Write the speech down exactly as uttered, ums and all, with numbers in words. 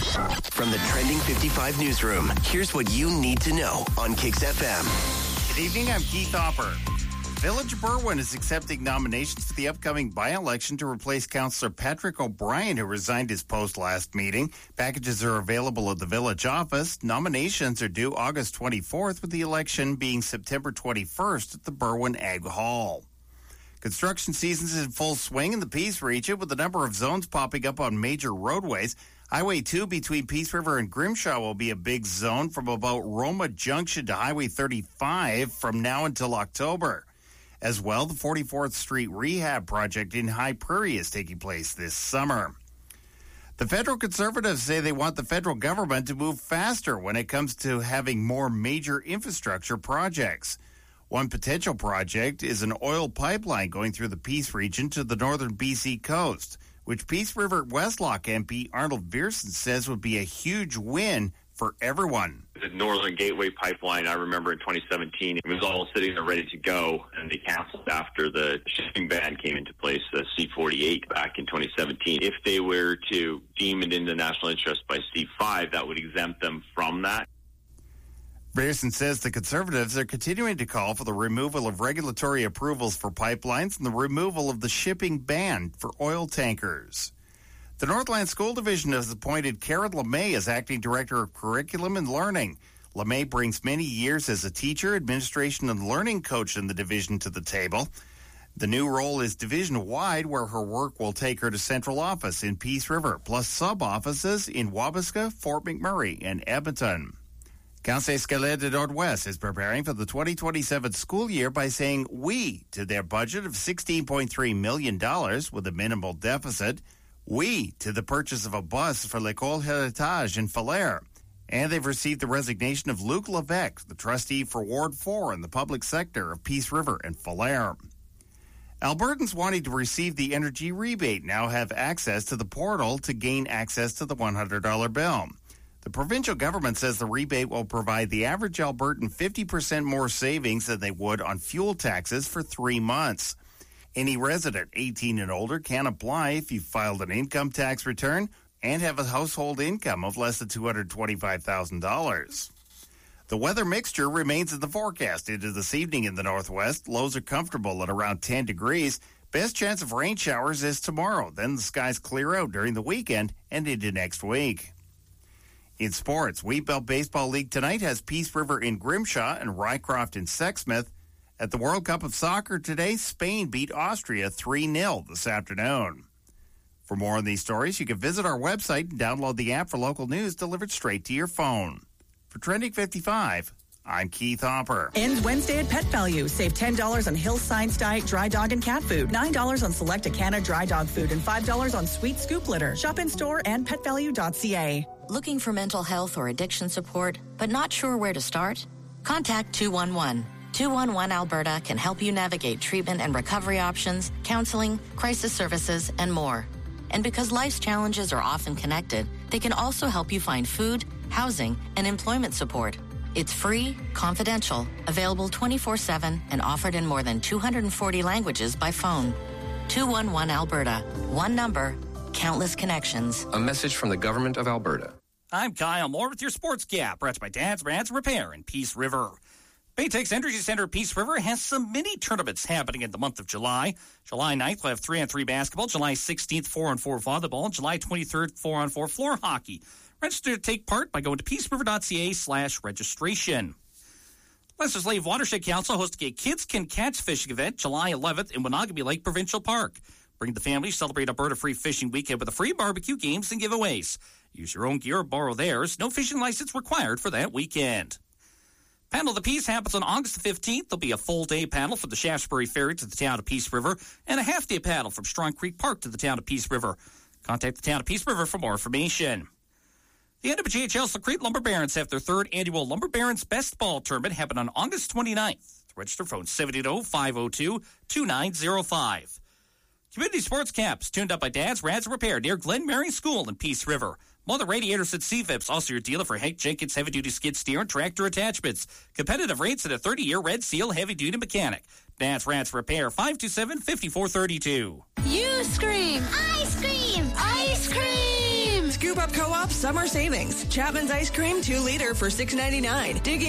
From the Trending fifty-five newsroom, here's what you need to know on Kix F M. Good evening, I'm Keith Hopper. Village of Berwyn is accepting nominations for the upcoming by-election to replace Councillor Patrick O'Brien, who resigned his post last meeting. Packages are available at the village office. Nominations are due August twenty-fourth, with the election being September twenty-first at the Berwyn Ag Hall. Construction season is in full swing in the Peace region, with a number of zones popping up on major roadways. Highway two between Peace River and Grimshaw will be a big zone from about Roma Junction to Highway thirty-five from now until October. As well, the forty-fourth Street Rehab Project in High Prairie is taking place this summer. The federal Conservatives say they want the federal government to move faster when it comes to having more major infrastructure projects. One potential project is an oil pipeline going through the Peace region to the northern B C coast, which Peace River Westlock M P Arnold Viersen says would be a huge win for everyone. The Northern Gateway Pipeline, I remember in twenty seventeen, it was all sitting there ready to go, and they canceled after the shipping ban came into place, the C forty-eight back in twenty seventeen. If they were to deem it in the national interest by C five, that would exempt them from that. Viersen says the Conservatives are continuing to call for the removal of regulatory approvals for pipelines and the removal of the shipping ban for oil tankers. The Northland School Division has appointed Karen LeMay as Acting Director of Curriculum and Learning. LeMay brings many years as a teacher, administration, and learning coach in the division to the table. The new role is division-wide, where her work will take her to central office in Peace River, plus sub-offices in Wabasca, Fort McMurray, and Edmonton. Conseil Scolaire de Nord-Ouest is preparing for the twenty twenty-seven school year by saying oui to their budget of sixteen point three million dollars with a minimal deficit. Oui to the purchase of a bus for L'École Héritage in Falher. And they've received the resignation of Luc Levesque, the trustee for Ward four in the public sector of Peace River and Falher. Albertans wanting to receive the energy rebate now have access to the portal to gain access to the one hundred dollars bill. The provincial government says the rebate will provide the average Albertan fifty percent more savings than they would on fuel taxes for three months. Any resident eighteen and older can apply if you filed an income tax return and have a household income of less than two hundred twenty-five thousand dollars. The weather mixture remains in the forecast into this evening in the northwest. Lows are comfortable at around ten degrees. Best chance of rain showers is tomorrow. Then the skies clear out during the weekend and into next week. In sports, Wheatbelt Baseball League tonight has Peace River in Grimshaw and Rycroft in Sexsmith. At the World Cup of Soccer today, Spain beat Austria three nil this afternoon. For more on these stories, you can visit our website and download the app for local news delivered straight to your phone. For Trending fifty-five, I'm Keith Hopper. Ends Wednesday at Pet Value. Save ten dollars on Hill Science Diet dry dog and cat food, nine dollars on select Acana dry dog food, and five dollars on Sweet Scoop litter. Shop in store and pet value dot c a. Looking for mental health or addiction support, but not sure where to start? Contact two one one. two one one Alberta can help you navigate treatment and recovery options, counseling, crisis services, and more. And because life's challenges are often connected, they can also help you find food, housing, and employment support. It's free, confidential, available twenty-four seven, and offered in more than two hundred forty languages by phone. two one one Alberta. One number, countless connections. A message from the Government of Alberta. I'm Kyle Moore with your Sports Gap, brought to you by Dad's Brands Repair in Peace River. Baytex Energy Center Peace River has some mini tournaments happening in the month of July. July ninth, we'll have three on three basketball. July sixteenth, four on four volleyball. July twenty-third, four on four floor hockey. Register to take part by going to peaceriver.ca slash registration. Lesser Slave Watershed Council hosting a Kids Can Catch fishing event July eleventh in Monogamy Lake Provincial Park. Bring the family, celebrate Alberta Free Fishing Weekend with a free barbecue, games, and giveaways. Use your own gear or borrow theirs. No fishing license required for that weekend. Paddle of the Peace happens on August fifteenth. There'll be a full-day paddle from the Shaftesbury Ferry to the town of Peace River and a half-day paddle from Strong Creek Park to the town of Peace River. Contact the town of Peace River for more information. The N W H L Secrete Lumber Barons have their third annual Lumber Barons Best Ball Tournament happen on August twenty-ninth. To register, phone seven eight zero, five zero two, two nine zero five. Community Sports Caps, tuned up by Dad's Brands Repair near Glen Mary School in Peace River. Mother Radiators at C V I Ps, also your dealer for Hank Jenkins heavy-duty skid steer and tractor attachments. Competitive rates at a thirty-year Red Seal heavy-duty mechanic. Dad's Brands Repair, five two seven, five four three two. You scream! I scream! Ice cream! Scoop Up Co-op Summer Savings. Chapman's Ice Cream, two liter for six ninety-nine. Dig